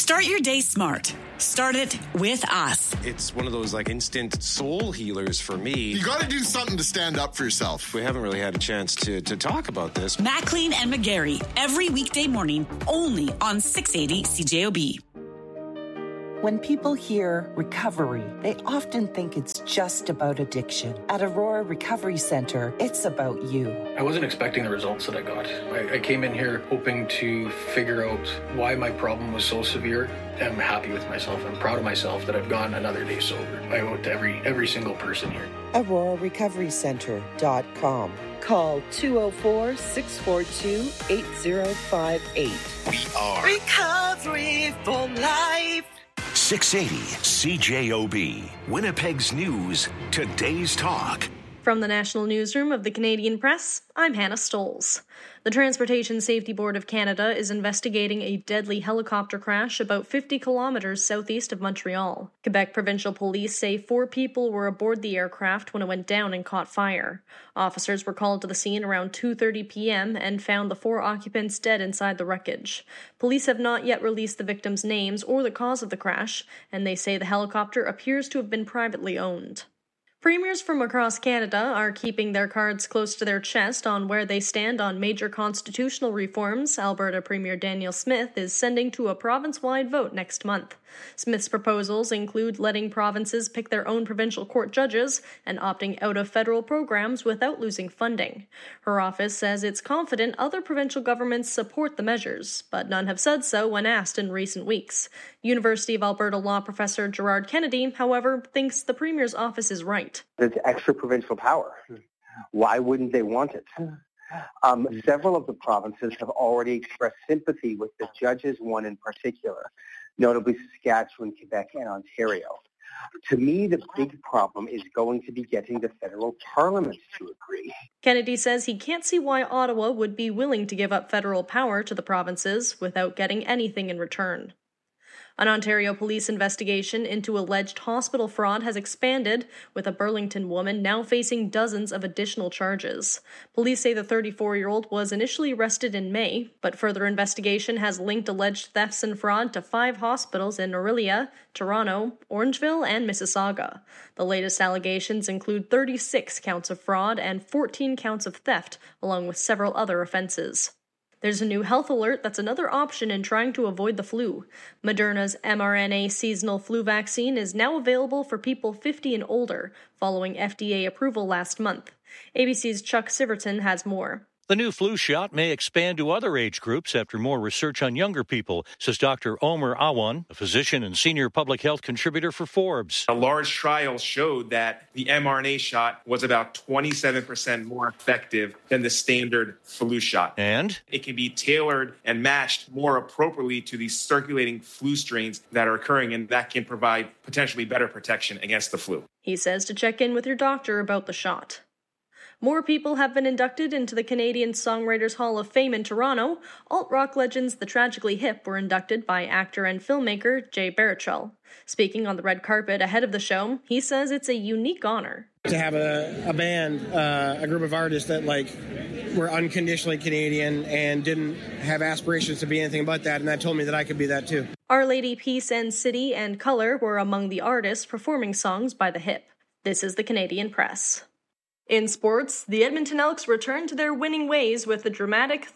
Start your day smart. Start it with us. It's one of those instant soul healers for me. You got to do something to stand up for yourself. We haven't really had a chance to talk about this. McLean and McGarry, every weekday morning, only on 680 CJOB. When people hear recovery, they often think it's just about addiction. At Aurora Recovery Center, it's about you. I wasn't expecting the results that I got. I came in here hoping to figure out why my problem was so severe. I'm happy with myself. I'm proud of myself that I've gone another day sober. I owe it to every single person here. AuroraRecoveryCenter.com. Call 204-642-8058. We are Recovery for Life. 680 CJOB, Winnipeg's News, today's talk. From the National Newsroom of the Canadian Press, I'm Hannah Stoles. The Transportation Safety Board of Canada is investigating a deadly helicopter crash about 50 kilometers southeast of Montreal. Quebec Provincial Police say 4 people were aboard the aircraft when it went down and caught fire. Officers were called to the scene around 2:30 p.m. and found the 4 occupants dead inside the wreckage. Police have not yet released the victims' names or the cause of the crash, and they say the helicopter appears to have been privately owned. Premiers from across Canada are keeping their cards close to their chest on where they stand on major constitutional reforms Alberta Premier Daniel Smith is sending to a province-wide vote next month. Smith's proposals include letting provinces pick their own provincial court judges and opting out of federal programs without losing funding. Her office says it's confident other provincial governments support the measures, but none have said so when asked in recent weeks. University of Alberta law professor Gerard Kennedy, however, thinks the Premier's office is right. It's extra provincial power. Why wouldn't they want it? Several of the provinces have already expressed sympathy with the judges, one in particular, notably Saskatchewan, Quebec, and Ontario. To me, the big problem is going to be getting the federal parliament to agree. Kennedy says he can't see why Ottawa would be willing to give up federal power to the provinces without getting anything in return. An Ontario police investigation into alleged hospital fraud has expanded, with a Burlington woman now facing dozens of additional charges. Police say the 34-year-old was initially arrested in May, but further investigation has linked alleged thefts and fraud to 5 hospitals in Orillia, Toronto, Orangeville, and Mississauga. The latest allegations include 36 counts of fraud and 14 counts of theft, along with several other offenses. There's a new health alert that's another option in trying to avoid the flu. Moderna's mRNA seasonal flu vaccine is now available for people 50 and older, following FDA approval last month. ABC's Chuck Siverton has more. The new flu shot may expand to other age groups after more research on younger people, says Dr. Omer Awan, a physician and senior public health contributor for Forbes. A large trial showed that the mRNA shot was about 27% more effective than the standard flu shot. And it can be tailored and matched more appropriately to the circulating flu strains that are occurring, and that can provide potentially better protection against the flu. He says to check in with your doctor about the shot. More people have been inducted into the Canadian Songwriters Hall of Fame in Toronto. Alt-rock legends The Tragically Hip were inducted by actor and filmmaker Jay Baruchel. Speaking on the red carpet ahead of the show, he says it's a unique honor. To have a band, a group of artists that were unconditionally Canadian and didn't have aspirations to be anything but that, and that told me that I could be that too. Our Lady, Peace and City and Color were among the artists performing songs by the Hip. This is the Canadian Press. In sports, the Edmonton Elks returned to their winning ways with a dramatic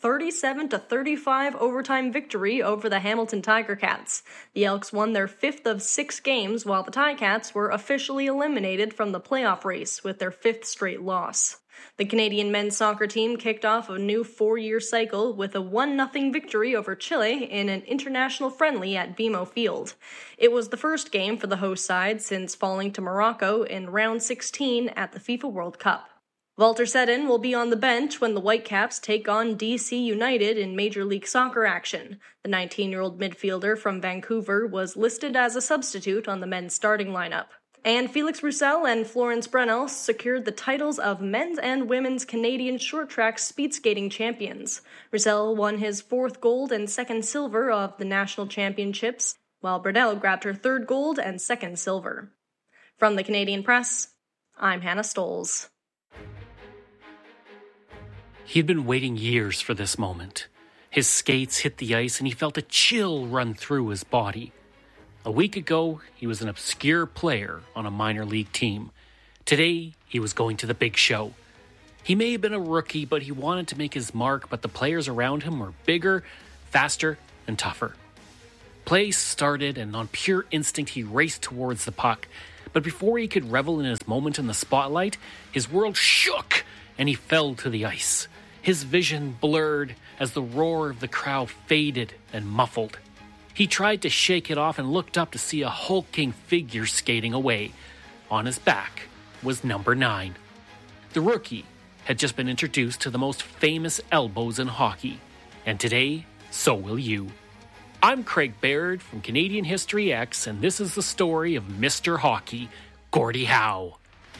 37-35 overtime victory over the Hamilton Tiger Cats. The Elks won their 5th of 6 games, while the Ticats were officially eliminated from the playoff race with their 5th straight loss. The Canadian men's soccer team kicked off a new 4-year cycle with a 1-0 victory over Chile in an international friendly at BMO Field. It was the first game for the host side since falling to Morocco in round 16 at the FIFA World Cup. Walter Seddon will be on the bench when the Whitecaps take on DC United in Major League Soccer action. The 19-year-old midfielder from Vancouver was listed as a substitute on the men's starting lineup. And Felix Roussel and Florence Brennel secured the titles of men's and women's Canadian short track speed skating champions. Roussel won his 4th gold and 2nd silver of the national championships, while Brennel grabbed her 3rd gold and 2nd silver. From the Canadian Press, I'm Hannah Stoles. He'd been waiting years for this moment. His skates hit the ice and he felt a chill run through his body. A week ago, he was an obscure player on a minor league team. Today, he was going to the big show. He may have been a rookie, but he wanted to make his mark, but the players around him were bigger, faster, and tougher. Play started, and on pure instinct, he raced towards the puck. But before he could revel in his moment in the spotlight, his world shook, and he fell to the ice. His vision blurred as the roar of the crowd faded and muffled. He tried to shake it off and looked up to see a hulking figure skating away. On his back was number 9. The rookie had just been introduced to the most famous elbows in hockey. And today, so will you. I'm Craig Baird from Canadian History X, and this is the story of Mr. Hockey, Gordie Howe.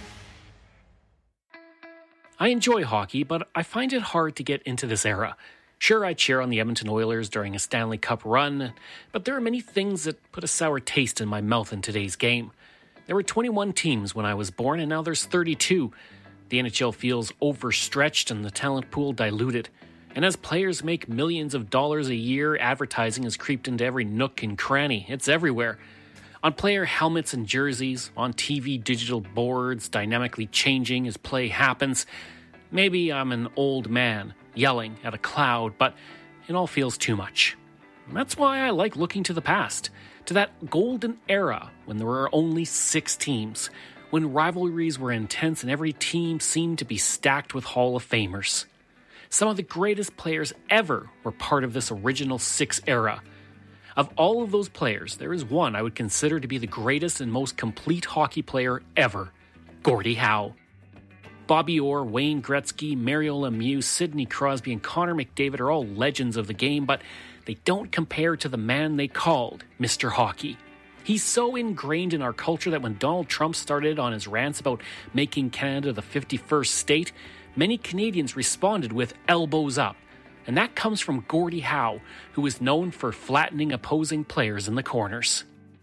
I enjoy hockey, but I find it hard to get into this era. Sure, I cheer on the Edmonton Oilers during a Stanley Cup run, but there are many things that put a sour taste in my mouth in today's game. There were 21 teams when I was born, and now there's 32. The NHL feels overstretched and the talent pool diluted. And as players make millions of dollars a year, advertising has creeped into every nook and cranny. It's everywhere. On player helmets and jerseys, on TV digital boards, dynamically changing as play happens. Maybe I'm an old man yelling at a cloud, but it all feels too much. And that's why I like looking to the past, to that golden era when there were only 6 teams, when rivalries were intense and every team seemed to be stacked with Hall of Famers. Some of the greatest players ever were part of this original 6 era. Of all of those players, there is one I would consider to be the greatest and most complete hockey player ever, Gordie Howe. Bobby Orr, Wayne Gretzky, Mario Lemieux, Sidney Crosby, and Connor McDavid are all legends of the game, but they don't compare to the man they called Mr. Hockey. He's so ingrained in our culture that when Donald Trump started on his rants about making Canada the 51st state, many Canadians responded with elbows up. And that comes from Gordie Howe, who is known for flattening opposing players in the corners.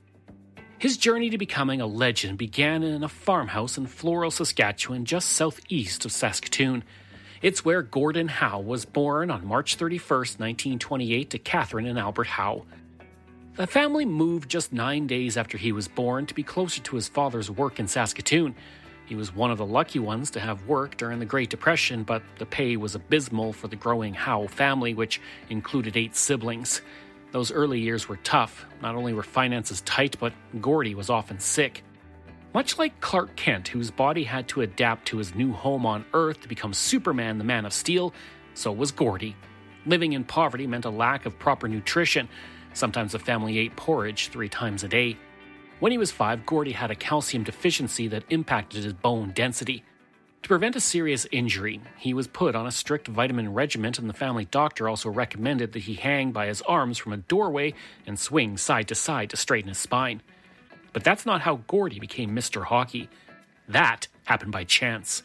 His journey to becoming a legend began in a farmhouse in Floral, Saskatchewan, just southeast of Saskatoon. It's where Gordon Howe was born on March 31st, 1928 to Catherine and Albert Howe. The family moved just 9 days after he was born to be closer to his father's work in Saskatoon. He was one of the lucky ones to have work during the Great Depression, but the pay was abysmal for the growing Howe family, which included 8 siblings. Those early years were tough. Not only were finances tight, but Gordie was often sick. Much like Clark Kent, whose body had to adapt to his new home on Earth to become Superman, the Man of Steel, so was Gordie. Living in poverty meant a lack of proper nutrition. Sometimes the family ate porridge 3 times a day. When he was 5, Gordie had a calcium deficiency that impacted his bone density. To prevent a serious injury, he was put on a strict vitamin regimen, and the family doctor also recommended that he hang by his arms from a doorway and swing side to side to straighten his spine. But that's not how Gordie became Mr. Hockey. That happened by chance.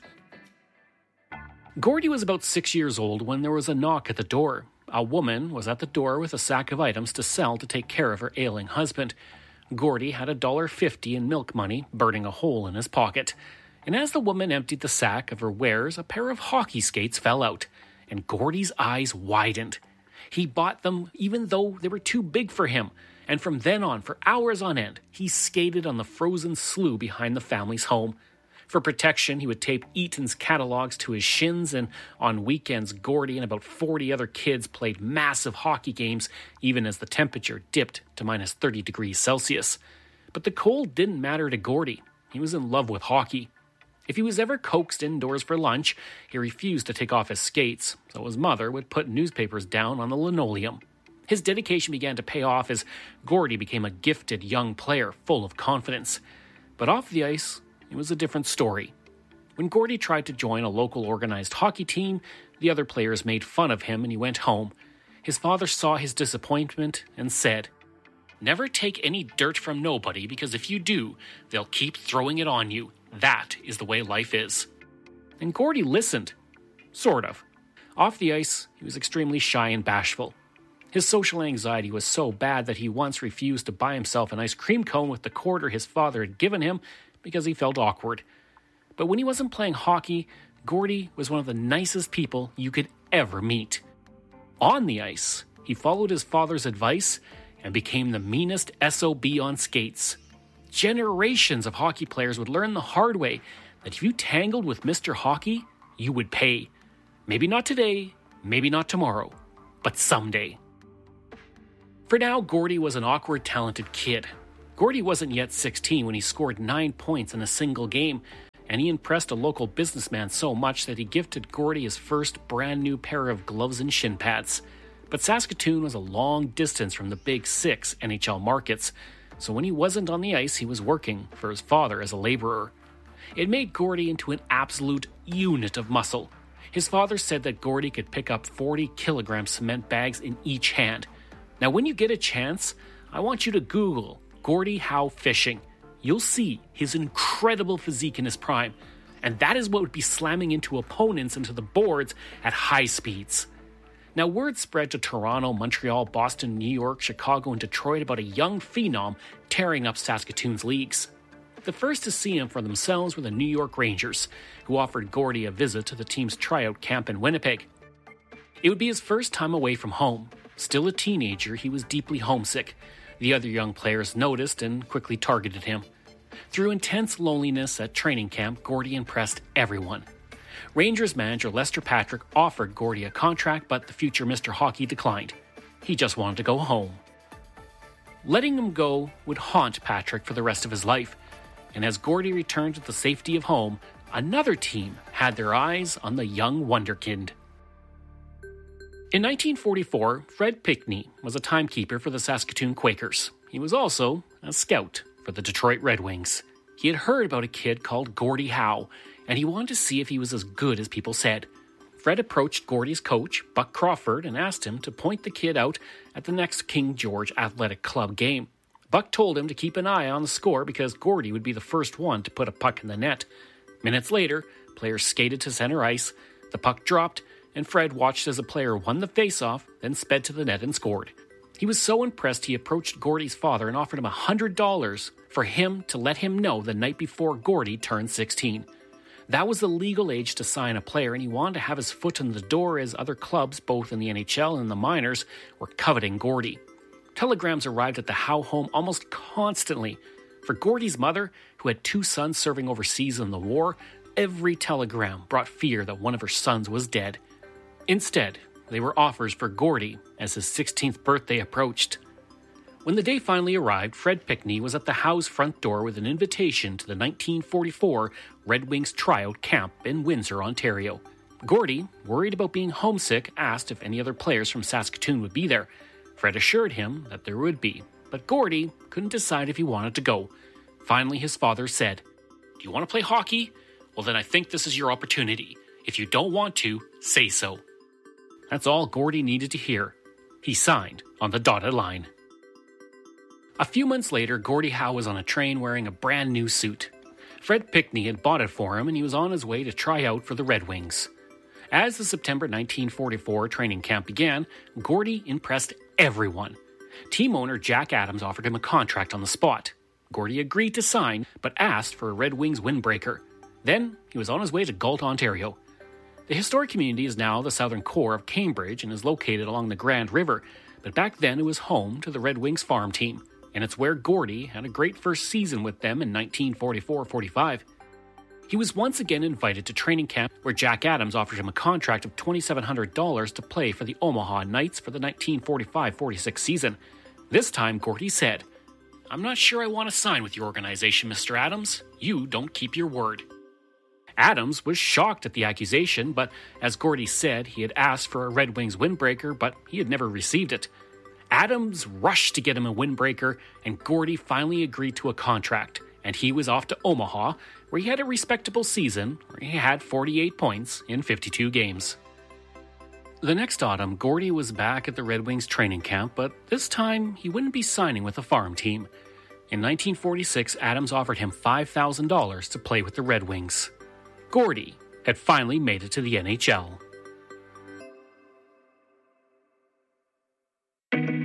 Gordie was about 6 years old when there was a knock at the door. A woman was at the door with a sack of items to sell to take care of her ailing husband. Gordie had $1.50 in milk money burning a hole in his pocket. And as the woman emptied the sack of her wares, a pair of hockey skates fell out, and Gordie's eyes widened. He bought them even though they were too big for him, and from then on, for hours on end, he skated on the frozen slough behind the family's home. For protection, he would tape Eaton's catalogs to his shins, and on weekends, Gordie and about 40 other kids played massive hockey games, even as the temperature dipped to minus 30 degrees Celsius. But the cold didn't matter to Gordie. He was in love with hockey. If he was ever coaxed indoors for lunch, he refused to take off his skates, so his mother would put newspapers down on the linoleum. His dedication began to pay off as Gordie became a gifted young player full of confidence. But off the ice, it was a different story. When Gordie tried to join a local organized hockey team, the other players made fun of him and he went home. His father saw his disappointment and said, "Never take any dirt from nobody, because if you do, they'll keep throwing it on you. That is the way life is." And Gordie listened. Sort of. Off the ice, he was extremely shy and bashful. His social anxiety was so bad that he once refused to buy himself an ice cream cone with the quarter his father had given him because he felt awkward. But when he wasn't playing hockey, Gordie was one of the nicest people you could ever meet. On the ice, he followed his father's advice and became the meanest SOB on skates. Generations of hockey players would learn the hard way that if you tangled with Mr. Hockey, you would pay. Maybe not today, maybe not tomorrow, but someday. For now, Gordie was an awkward, talented kid. Gordie wasn't yet 16 when he scored 9 points in a single game, and he impressed a local businessman so much that he gifted Gordie his first brand new pair of gloves and shin pads. But Saskatoon was a long distance from the Big Six NHL markets, so when he wasn't on the ice, he was working for his father as a laborer. It made Gordie into an absolute unit of muscle. His father said that Gordie could pick up 40-kilogram cement bags in each hand. Now, when you get a chance, I want you to Google Gordie Howe fishing. You'll see his incredible physique in his prime, and that is what would be slamming into opponents into the boards at high speeds. Now, word spread to Toronto, Montreal, Boston, New York, Chicago, and Detroit about a young phenom tearing up Saskatoon's leagues. The first to see him for themselves were the New York Rangers, who offered Gordie a visit to the team's tryout camp in Winnipeg. It would be his first time away from home. Still a teenager, he was deeply homesick. The other young players noticed and quickly targeted him. Through intense loneliness at training camp, Gordie impressed everyone. Rangers manager Lester Patrick offered Gordie a contract, but the future Mr. Hockey declined. He just wanted to go home. Letting him go would haunt Patrick for the rest of his life, and as Gordie returned to the safety of home, another team had their eyes on the young wonderkind. In 1944, Fred Pinckney was a timekeeper for the Saskatoon Quakers. He was also a scout for the Detroit Red Wings. He had heard about a kid called Gordie Howe, and he wanted to see if he was as good as people said. Fred approached Gordie's coach, Buck Crawford, and asked him to point the kid out at the next King George Athletic Club game. Buck told him to keep an eye on the score because Gordie would be the first one to put a puck in the net. Minutes later, players skated to center ice, the puck dropped, and Fred watched as a player won the faceoff, then sped to the net and scored. He was so impressed he approached Gordie's father and offered him $100 for him to let him know the night before Gordie turned 16. That was the legal age to sign a player, and he wanted to have his foot in the door as other clubs, both in the NHL and the minors, were coveting Gordie. Telegrams arrived at the Howe home almost constantly. For Gordie's mother, who had 2 sons serving overseas in the war, every telegram brought fear that one of her sons was dead. Instead, they were offers for Gordie as his 16th birthday approached. When the day finally arrived, Fred Pinckney was at the Howe's front door with an invitation to the 1944 Red Wings tryout camp in Windsor, Ontario. Gordie, worried about being homesick, asked if any other players from Saskatoon would be there. Fred assured him that there would be, but Gordie couldn't decide if he wanted to go. Finally, his father said, "Do you want to play hockey? Well, then I think this is your opportunity. If you don't want to, say so." That's all Gordie needed to hear. He signed on the dotted line. A few months later, Gordie Howe was on a train wearing a brand new suit. Fred Pinckney had bought it for him, and he was on his way to try out for the Red Wings. As the September 1944 training camp began, Gordie impressed everyone. Team owner Jack Adams offered him a contract on the spot. Gordie agreed to sign, but asked for a Red Wings windbreaker. Then he was on his way to Galt, Ontario. The historic community is now the southern core of Cambridge and is located along the Grand River, but back then it was home to the Red Wings farm team, and it's where Gordie had a great first season with them in 1944-45. He was once again invited to training camp, where Jack Adams offered him a contract of $2,700 to play for the Omaha Knights for the 1945-46 season. This time, Gordie said, "I'm not sure I want to sign with your organization, Mr. Adams. You don't keep your word." Adams was shocked at the accusation, but as Gordie said, he had asked for a Red Wings windbreaker, but he had never received it. Adams rushed to get him a windbreaker, and Gordie finally agreed to a contract, and he was off to Omaha, where he had a respectable season, where he had 48 points in 52 games. The next autumn, Gordie was back at the Red Wings training camp, but this time he wouldn't be signing with the farm team. In 1946, Adams offered him $5,000 to play with the Red Wings. Gordie had finally made it to the NHL.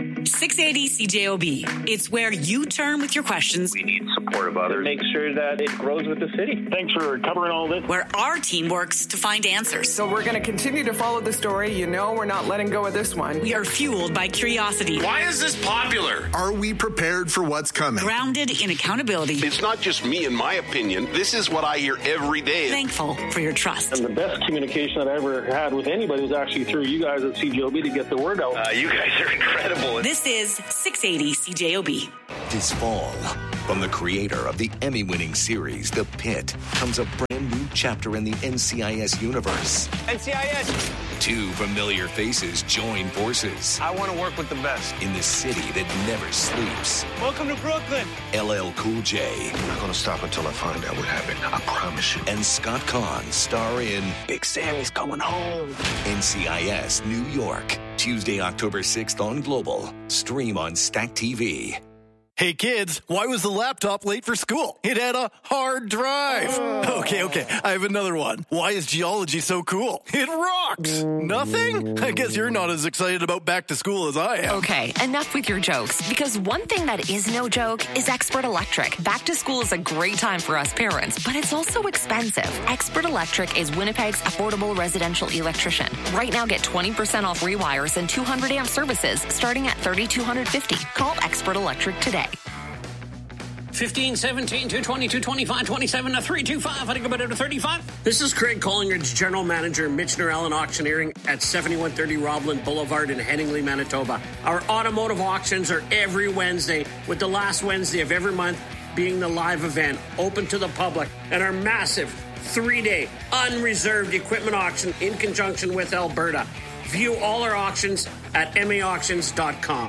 680 CJOB. It's where you turn with your questions. We need support of others. Make sure that it grows with the city. Thanks for covering all this. Where our team works to find answers. So we're going to continue to follow the story. You know we're not letting go of this one. We are fueled by curiosity. Why is this popular? Are we prepared for what's coming? Grounded in accountability. It's not just me and my opinion. This is what I hear every day. Thankful for your trust. And the best communication that I ever had with anybody was actually through you guys at CJOB to get the word out. You guys are incredible. This is 680 CJOB. This fall, from the creator of the Emmy-winning series The Pit, comes a brand new chapter in the NCIS universe. NCIS! Two familiar faces join forces. I want to work with the best. In the city that never sleeps. Welcome to Brooklyn. LL Cool J. I'm not going to stop until I find out what happened. I promise you. And Scott Conn star in Big Sammy's Coming Home. NCIS New York. Tuesday, October 6th on Global. Stream on Stack TV. Hey kids, why was the laptop late for school? It had a hard drive. Okay, I have another one. Why is geology so cool? It rocks. Nothing? I guess you're not as excited about back to school as I am. Okay, enough with your jokes, because one thing that is no joke is Expert Electric. Back to school is a great time for us parents, but it's also expensive. Expert Electric is Winnipeg's affordable residential electrician. Right now, get 20% off rewires and 200 amp services starting at $3,250. Call Expert Electric today. 15, 17, 220, 225, 27, 325. I think about it to 35. This is Craig Collingridge, General Manager, Michener Allen Auctioneering at 7130 Robland Boulevard in Henningley, Manitoba. Our automotive auctions are every Wednesday, with the last Wednesday of every month being the live event, open to the public, and our massive 3-day unreserved equipment auction in conjunction with Alberta. View all our auctions at maauctions.com.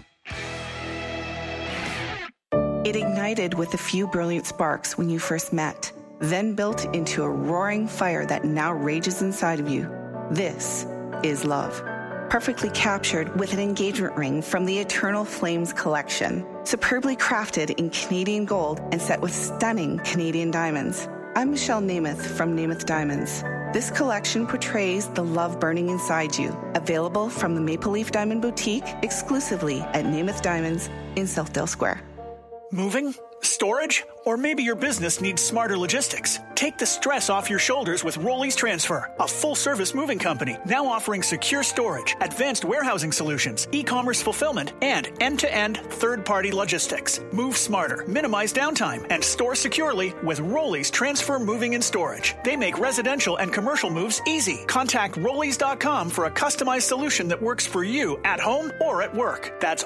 It ignited with a few brilliant sparks when you first met, then built into a roaring fire that now rages inside of you. This is love. Perfectly captured with an engagement ring from the Eternal Flames collection, superbly crafted in Canadian gold and set with stunning Canadian diamonds. I'm Michelle Namath from Namath Diamonds. This collection portrays the love burning inside you. Available from the Maple Leaf Diamond Boutique exclusively at Namath Diamonds in Southdale Square. Moving? Storage? Or maybe your business needs smarter logistics. Take the stress off your shoulders with Rollies Transfer, a full-service moving company now offering secure storage, advanced warehousing solutions, e-commerce fulfillment, and end-to-end third-party logistics. Move smarter, minimize downtime, and store securely with Rollies Transfer Moving and Storage. They make residential and commercial moves easy. Contact Rollies.com for a customized solution that works for you at home or at work. That's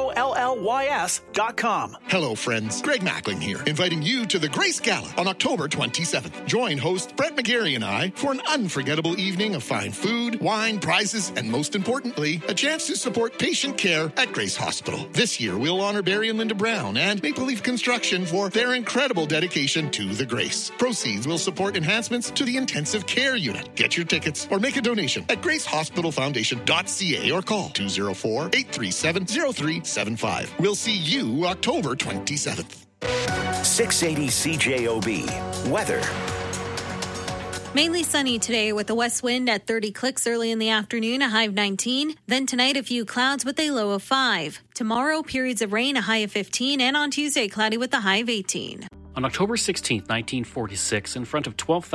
ROLLYS.com. Hello, friends. Greg Mackling here, inviting you to the Grace Gala on October 27th. Join host Brett McGarry and I for an unforgettable evening of fine food, wine, prizes, and most importantly, a chance to support patient care at Grace Hospital. This year, we'll honor Barry and Linda Brown and Maple Leaf Construction for their incredible dedication to the Grace. Proceeds will support enhancements to the intensive care unit. Get your tickets or make a donation at gracehospitalfoundation.ca or call 204-837-0375. We'll see you October 27th. 680 CJOB. Weather. Mainly sunny today with a west wind at 30 clicks early in the afternoon, a high of 19. Then tonight, a few clouds with a low of 5. Tomorrow, periods of rain, a high of 15. And on Tuesday, cloudy with a high of 18. On October 16, 1946, in front of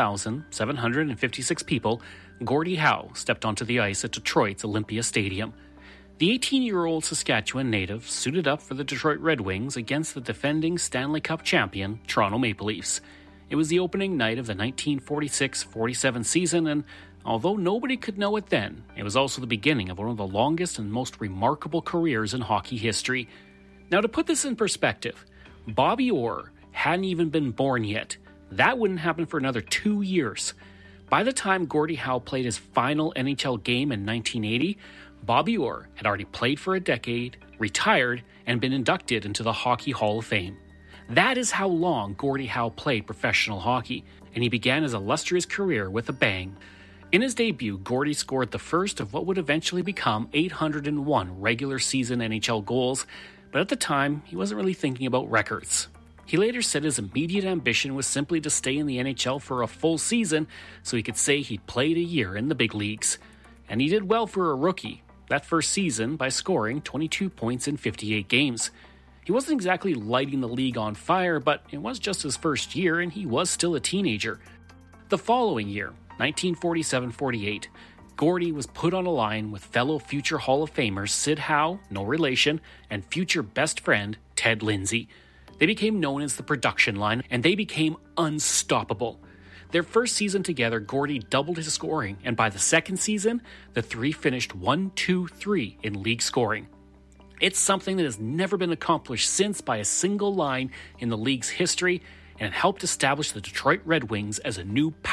12,756 people, Gordie Howe stepped onto the ice at Detroit's Olympia Stadium. The 18-year-old Saskatchewan native suited up for the Detroit Red Wings against the defending Stanley Cup champion, Toronto Maple Leafs. It was the opening night of the 1946-47 season, and although nobody could know it then, it was also the beginning of one of the longest and most remarkable careers in hockey history. Now, to put this in perspective, Bobby Orr hadn't even been born yet. That wouldn't happen for another 2 years. By the time Gordie Howe played his final NHL game in 1980, Bobby Orr had already played for a decade, retired, and been inducted into the Hockey Hall of Fame. That is how long Gordie Howe played professional hockey, and he began his illustrious career with a bang. In his debut, Gordie scored the first of what would eventually become 801 regular season NHL goals, but at the time, he wasn't really thinking about records. He later said his immediate ambition was simply to stay in the NHL for a full season so he could say he'd played a year in the big leagues. And he did well for a rookie. that first season by scoring 22 points in 58 games. He wasn't exactly lighting the league on fire, but it was just his first year and he was still a teenager. The following year, 1947-48, Gordie was put on a line with fellow future Hall of Famers Sid Howe, no relation, and future best friend Ted Lindsay. They became known as the production line, and they became unstoppable. Their first season together, Gordie doubled his scoring, and by the second season, the three finished 1-2-3 in league scoring. It's something that has never been accomplished since by a single line in the league's history, and it helped establish the Detroit Red Wings as a new power